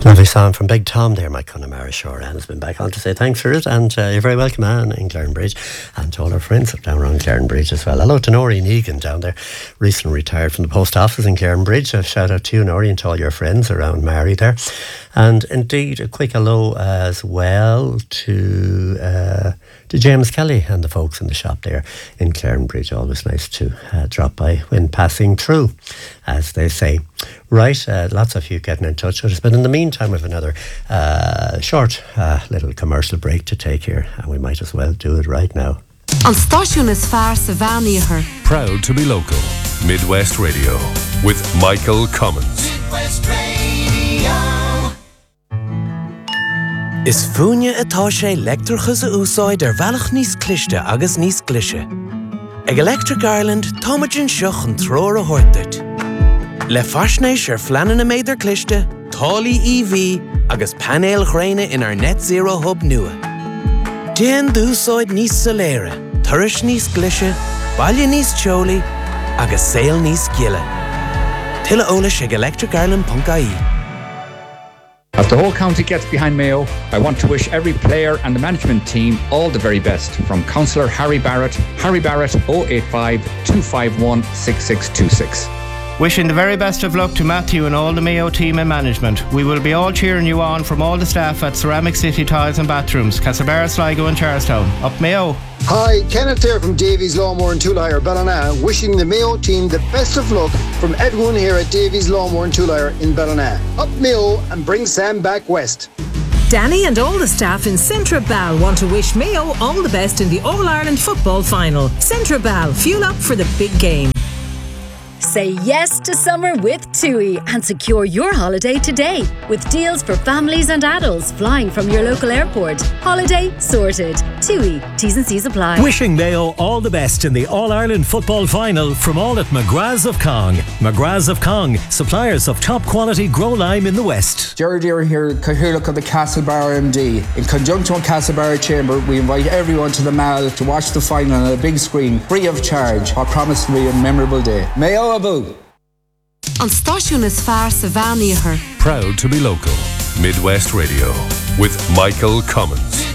Lovely song from Big Tom there, my Connemara Shore. Anne has been back on to say thanks for it, and you're very welcome, Anne, in Clarenbridge, and to all our friends down around Clarenbridge as well. Hello to Noreen Egan down there, recently retired from the post office in Clarenbridge. A shout out to you, Noreen, and to all your friends around Mary there. And indeed, a quick hello as well to James Kelly and the folks in the shop there in Clarenbridge. Always nice to drop by when passing through, as they say. Right, lots of you getting in touch with us, but in the meantime, we have another short little commercial break to take here, and we might as well do it right now. On Stáisiún is fearr sa bhean. Proud to be local. Midwest Radio with Michael Cummins. Midwest Radio. Is fúine atá sé leictreachas a úsáid bhealach níos cliste agus níos glise. Ag Electric Ireland, táimeadn seach an tróir a thuirteart. Le faisnéis fleanan na méidir cliste, tálaí EV agus panéal ghréine in our net zero hub nua. Déan dúsáid níos soléire, turais níos glise, baile níos teolaí agus saol níos giile. Tuilleadh eolais ag electricireland.ie. As the whole county gets behind Mayo, I want to wish every player and the management team all the very best. From Councillor Harry Barrett 085 251 6626. Wishing the very best of luck to Matthew and all the Mayo team and management. We will be all cheering you on from all the staff at Ceramic City Tiles and Bathrooms, Castlebar, Sligo and Charlestown. Up Mayo! Hi, Kenneth here from Davies Lawnmower in Tullyre, Ballina, wishing the Mayo team the best of luck from Edwin here at Davies Lawnmower in Tullyre in Ballina. Up Mayo and bring Sam back west. Danny and all the staff in Centra Ball want to wish Mayo all the best in the All-Ireland Football Final. Centra Ball, fuel up for the big game. Say yes to summer with TUI and secure your holiday today with deals for families and adults flying from your local airport. Holiday sorted. TUI. T's and C's apply. Wishing Mayo all the best in the All-Ireland Football Final from all at McGrath's of Cong. McGrath's of Cong, suppliers of top quality grow lime in the West. Gerard here, Cathaoirleach of the Castlebar MD. In conjunction with Castlebar Chamber, we invite everyone to the Mall to watch the final on a big screen, free of charge. I promise to be a memorable day. Mayo Abu. On Stáisiún is fearr sa bhean. Proud to be local. Midwest Radio with Michael Cummins.